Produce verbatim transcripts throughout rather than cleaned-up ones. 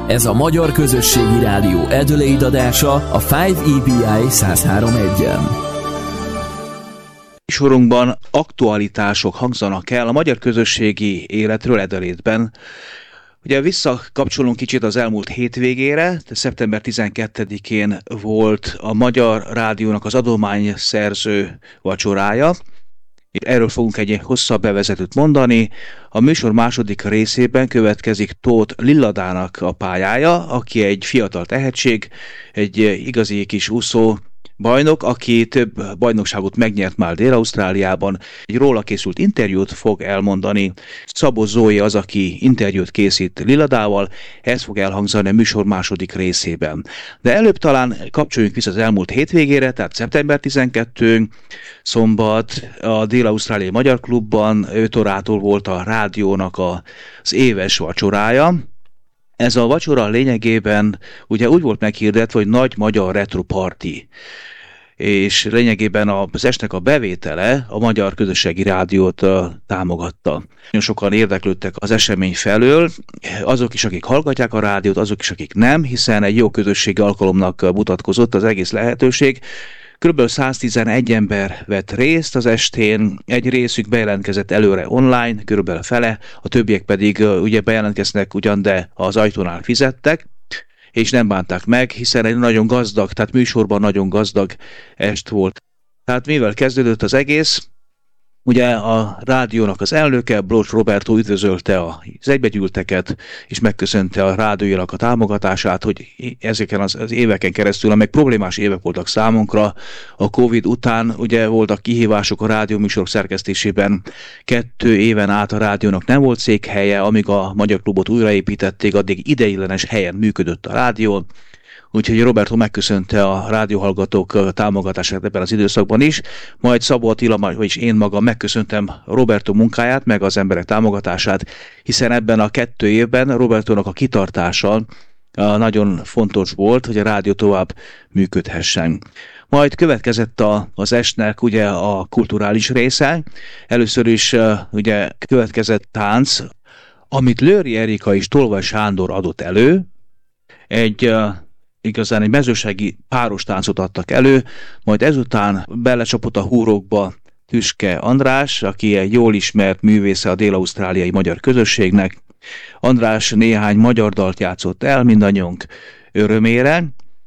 Ez a Magyar Közösségi Rádió Adelaide adása a öt E B I száz három egyen. Sorunkban aktualitások hangzanak el a magyar közösségi életről Adelaide-ben. Ugye visszakapcsolunk kicsit az elmúlt hétvégére, szeptember tizenkettedikén volt a Magyar Rádiónak az adományszerző vacsorája. Erről fogunk egy hosszabb bevezetőt mondani. A műsor második részében következik Tóth Lilladának a pályája, aki egy fiatal tehetség, egy igazi kis úszó bajnok, aki több bajnokságot megnyert már Dél-Ausztráliában. Egy róla készült interjút fog elmondani. Szabó Zoe az, aki interjút készít Lilladával, ez fog elhangzani a műsor második részében. De előbb talán kapcsoljunk vissza az elmúlt hétvégére, tehát szeptember tizenkettedike, szombat a Dél-Ausztráliai Magyar Klubban öt órától volt a rádiónak az éves vacsorája. Ez a vacsora lényegében ugye úgy volt meghirdetve, hogy nagy magyar retro party, és lényegében az estnek a bevétele a Magyar Közösségi Rádiót uh, támogatta. Nagyon sokan érdeklődtek az esemény felől, azok is, akik hallgatják a rádiót, azok is, akik nem, hiszen egy jó közösségi alkalomnak mutatkozott az egész lehetőség. Körülbelül száztizenegy ember vett részt az estén, egy részük bejelentkezett előre online, körülbelül fele, a többiek pedig uh, ugye bejelentkeznek ugyan, de az ajtónál fizettek, és nem bánták meg, hiszen egy nagyon gazdag, tehát műsorban nagyon gazdag est volt. Tehát mivel kezdődött az egész, ugye a rádiónak az elnöke, Bloch Roberto üdvözölte az egybegyűlteket, és megköszönte a rádiónak a támogatását, hogy ezeken az, az éveken keresztül, amelyek problémás évek voltak számunkra, a Covid után ugye voltak kihívások a rádióműsorok szerkesztésében, kettő éven át a rádiónak nem volt székhelye, amíg a Magyar Klubot újraépítették, addig ideiglenes helyen működött a rádió. Úgyhogy Roberto megköszönte a rádióhallgatók támogatását ebben az időszakban is, majd Szabó Attila, vagyis én magam megköszöntem Roberto munkáját, meg az emberek támogatását, hiszen ebben a kettő évben Robertónak a kitartása nagyon fontos volt, hogy a rádió tovább működhessen. Majd következett a, az estnek ugye a kulturális része, először is ugye következett tánc, amit Lőri Erika és Tolvaj Sándor adott elő, egy igazán egy mezősági páros táncot adtak elő, majd ezután belecsapott a húrokba Tüske András, aki egy jól ismert művésze a dél-ausztráliai magyar közösségnek. András néhány magyar dalt játszott el, mindannyiunk örömére.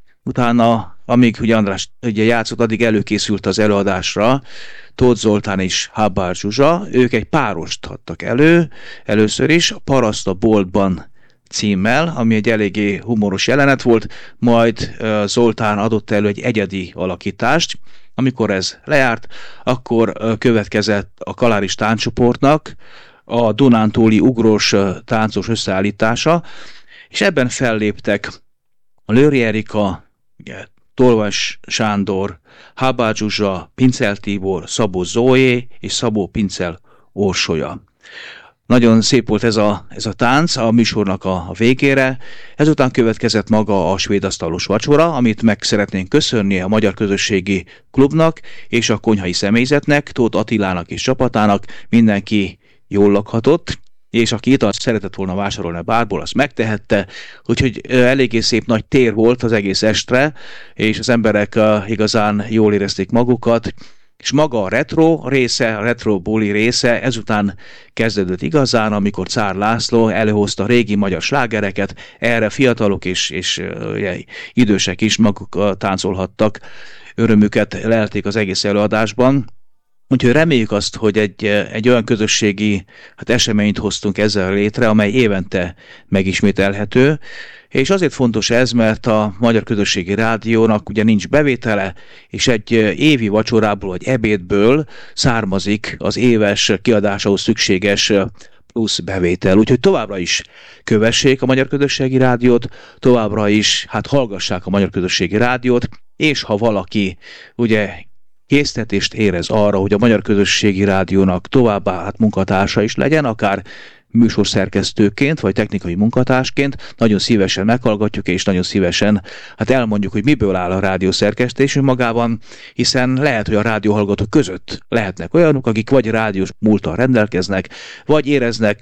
Utána, amíg ugye András ugye játszott, addig előkészült az előadásra Tóth Zoltán és Hábár Zsuzsa. Ők egy párost adtak elő, először is a Paraszt a boltban címmel, ami egy eléggé humoros jelenet volt, majd uh, Zoltán adott elő egy egyedi alakítást. Amikor ez lejárt, akkor uh, következett a Kaláris tánccsoportnak a dunántúli ugrós uh, táncos összeállítása, és ebben felléptek a Lőri Erika, ugye, Tolvaj Sándor, Hábár Zsuzsa, Pincel Tibor, Szabó Zoe és Szabó Pincel Orsolya. Nagyon szép volt ez a, ez a tánc a műsornak a, a végére. Ezután következett maga a svédasztalos vacsora, amit meg szeretnénk köszönni a Magyar Közösségi Klubnak és a konyhai személyzetnek, Tóth Attilának és csapatának. Mindenki jól lakhatott, és aki italt szeretett volna vásárolni a bárból, azt megtehette, úgyhogy eléggé szép nagy tér volt az egész estre, és az emberek igazán jól érezték magukat. És maga a retro része, a retro buli része ezután kezdődött igazán, amikor Czár László előhozta a régi magyar slágereket, erre fiatalok és, és uh, idősek is maguk uh, táncolhattak, örömüket lelték az egész előadásban. Úgyhogy reméljük azt, hogy egy, egy olyan közösségi hát eseményt hoztunk ezzel létre, amely évente megismételhető, és azért fontos ez, mert a Magyar Közösségi Rádiónak ugye nincs bevétele, és egy évi vacsorából vagy ebédből származik az éves kiadásához szükséges plusz bevétel. Úgyhogy továbbra is kövessék a Magyar Közösségi Rádiót, továbbra is hát hallgassák a Magyar Közösségi Rádiót, és ha valaki ugye késztetést érez arra, hogy a Magyar Közösségi Rádiónak továbbá hát munkatársa is legyen, akár műsorszerkesztőként, vagy technikai munkatársként, nagyon szívesen meghallgatjuk, és nagyon szívesen hát elmondjuk, hogy miből áll a rádiószerkesztés magában, hiszen lehet, hogy a rádióhallgatók között lehetnek olyanok, akik vagy rádiós múlttal rendelkeznek, vagy éreznek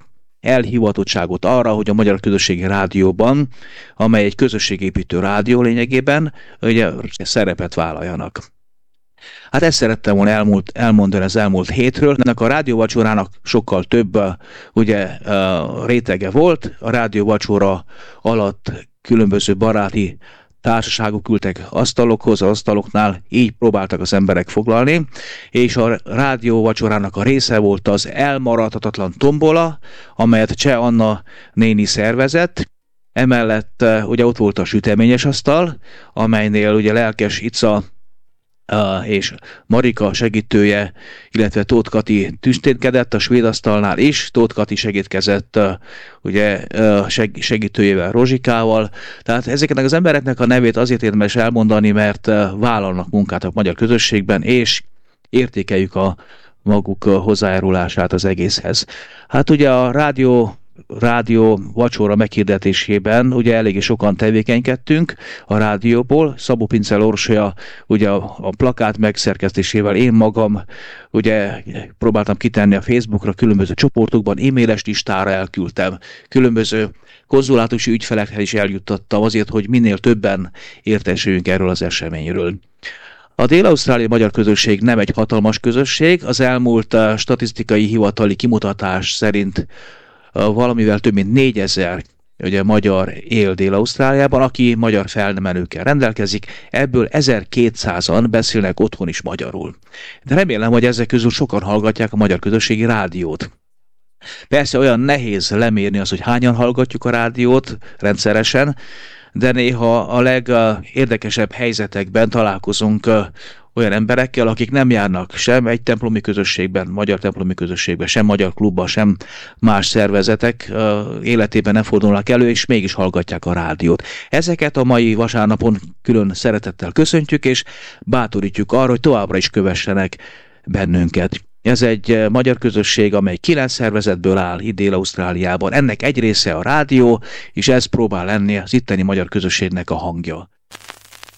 elhivatottságot arra, hogy a Magyar Közösségi Rádióban, amely egy közösségépítő rádió lényegében, ugye szerepet vállaljanak. Hát ezt szerettem volna elmúlt, elmondani az elmúlt hétről. Ennek a rádióvacsorának sokkal több ugye, rétege volt. A rádióvacsora alatt különböző baráti társaságok ültek asztalokhoz, az asztaloknál, így próbáltak az emberek foglalni, és a rádióvacsorának a része volt az elmaradhatatlan tombola, amelyet Cseh Anna néni szervezett. Emellett ugye ott volt a süteményes asztal, amelynél ugye Lelkes Ica Uh, és Marika segítője, illetve Tóth Kati tüsténkedett a svéd asztalnál is, Tóth Kati segítkezett uh, ugye, uh, seg- segítőjével, Rozsikával. Tehát ezeknek az embereknek a nevét azért érdemes elmondani, mert uh, vállalnak munkát a magyar közösségben, és értékeljük a maguk uh, hozzájárulását az egészhez. Hát ugye a rádió rádió vacsora meghirdetésében ugye eléggé sokan tevékenykedtünk a rádióból. Szabó Pincel Orsolya ugye a, a plakát megszerkesztésével, én magam ugye próbáltam kitenni a Facebookra, különböző csoportokban, e-mailes listára elküldtem, különböző konzulátusi ügyfelekhez is eljuttattam azért, hogy minél többen értesüljünk erről az eseményről. A dél-ausztráliai magyar közösség nem egy hatalmas közösség, az elmúlt uh, statisztikai hivatali kimutatás szerint valamivel több mint négyezer ugye, magyar él Dél-Ausztráliában, aki magyar felnevelőkkel rendelkezik, ebből ezerkétszázan beszélnek otthon is magyarul. De remélem, hogy ezek közül sokan hallgatják a Magyar Közösségi Rádiót. Persze olyan nehéz lemérni az, hogy hányan hallgatjuk a rádiót rendszeresen, de néha a legérdekesebb helyzetekben találkozunk olyan emberekkel, akik nem járnak sem egy templomi közösségben, magyar templomi közösségben, sem magyar klubban, sem más szervezetek életében nem fordulnak elő, és mégis hallgatják a rádiót. Ezeket a mai vasárnapon külön szeretettel köszöntjük, és bátorítjuk arra, hogy továbbra is kövessenek bennünket. Ez egy magyar közösség, amely kilenc szervezetből áll itt Dél-Ausztráliában. Ennek egy része a rádió, és ez próbál lenni az itteni magyar közösségnek a hangja.